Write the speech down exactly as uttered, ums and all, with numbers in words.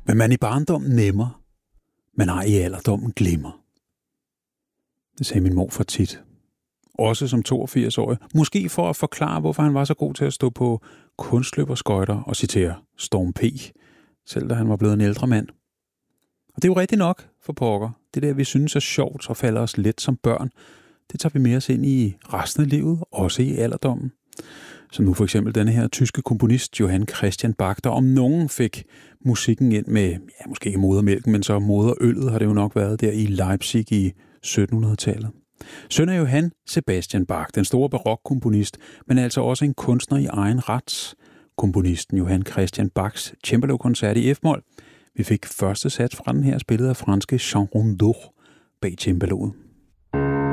Hvad man i barndommen nemmer, men ej i alderdommen glemmer. Det sagde min morfar tit. Også som toogfirs-årig. Måske for at forklare, hvorfor han var så god til at stå på kunstløberskøjter og citere Storm P., selv da han var blevet en ældre mand. Og det er jo rigtigt nok for pokker. Det der, vi synes er sjovt og falder os let som børn, det tager vi med os ind i resten af livet, også i alderdommen. Så nu for eksempel denne her tyske komponist Johann Christian Bach, der om nogen fik musikken ind med, ja, måske ikke modermælken, men så moderøllet har det jo nok været der i Leipzig i syttenhundredetallet. Søn af Johann Sebastian Bach, den store barokkomponist, men altså også en kunstner i egen ret. Komponisten Johann Christian Bachs cembalo-koncert i F-mol. Vi fik første sats fra den her spillet af franske Jean Rondeau bag cembaloet.